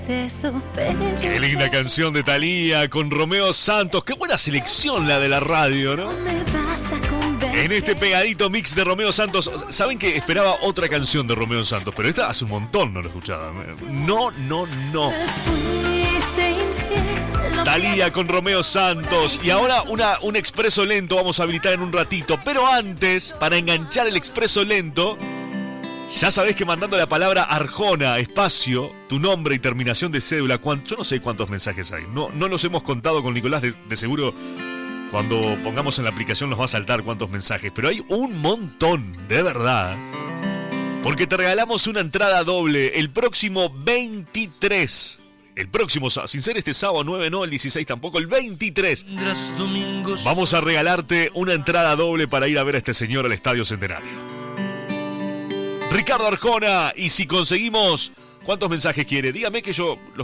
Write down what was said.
Qué linda canción de Thalía con Romeo Santos. Qué buena selección la de la radio, ¿no? En este pegadito mix de Romeo Santos. Saben que esperaba otra canción de Romeo Santos, pero esta hace un montón no la escuchaba. No. Thalía con Romeo Santos. Y ahora un expreso lento vamos a habilitar en un ratito. Pero antes, para enganchar el expreso lento, ya sabés que mandando la palabra Arjona, espacio, tu nombre y terminación de cédula. Yo no sé cuántos mensajes hay. No los hemos contado con Nicolás, de seguro. Cuando pongamos en la aplicación nos va a saltar cuántos mensajes. Pero hay un montón, de verdad. Porque te regalamos una entrada doble el próximo 23. El próximo, sin ser este sábado 9, no, el 16 tampoco, el 23. Vamos a regalarte una entrada doble para ir a ver a este señor al Estadio Centenario. Ricardo Arjona, y si conseguimos... ¿Cuántos mensajes quiere? Dígame que yo...